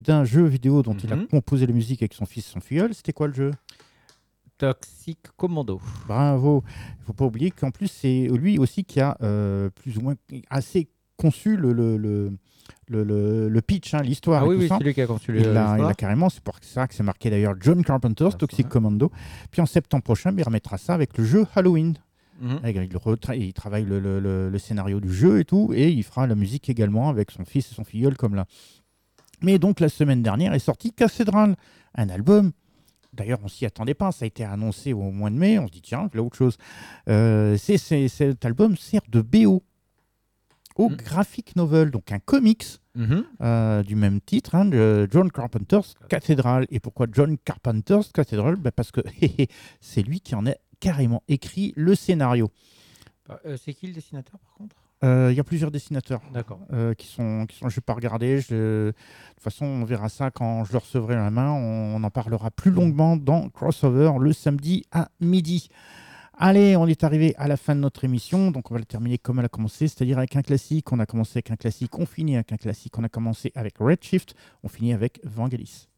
d'un jeu vidéo dont il a Mhm. composé la musique avec son fils et son filleul. C'était quoi le jeu? Toxic Commando. Bravo. Il ne faut pas oublier qu'en plus, c'est lui aussi qui a plus ou moins assez conçu le pitch, hein, l'histoire Ah et oui, tout oui, ça. c'est lui qui a conçu Il a l'histoire. carrément, c'est pour ça que c'est marqué d'ailleurs John Carpenter's Bien Toxic sûr. Commando. Puis en septembre prochain, il remettra ça avec le jeu Halloween. Mhm. Il travaille le scénario du jeu et tout, et il fera la musique également avec son fils et son filleul comme là. Mais donc la semaine dernière est sorti Cathedral, un album. D'ailleurs, on s'y attendait pas. Ça a été annoncé au mois de mai. On se dit tiens, là autre chose. Cet album sert de BO au Mhm. graphic novel, donc un comics Mhm. du même titre, hein, de John Carpenter's Cathedral. Et pourquoi John Carpenter's Cathedral? Parce que c'est lui qui en a carrément écrit le scénario. C'est qui le dessinateur par contre? Il y a plusieurs dessinateurs D'accord. je ne vais pas regarder. De toute façon, on verra ça quand je le recevrai à la main. On en parlera plus longuement dans Crossover le samedi à midi. Allez, on est arrivé à la fin de notre émission, donc on va la terminer comme elle a commencé, c'est-à-dire avec un classique. On a commencé avec un classique, on finit avec un classique. On a commencé avec Redshift, on finit avec Vangelis.